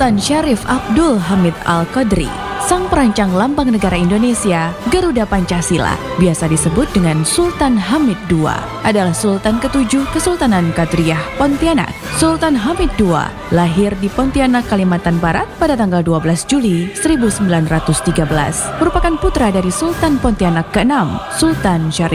Sultan Syarif Abdul Hamid Al-Qadri, sang perancang lambang negara Indonesia, Garuda Pancasila, biasa disebut dengan Sultan Hamid II, adalah Sultan ke-7 Kesultanan Qadriyah Pontianak. Sultan Hamid II lahir di Pontianak, Kalimantan Barat pada tanggal 12 Juli 1913, merupakan putra dari Sultan Pontianak ke-6, Sultan Syarif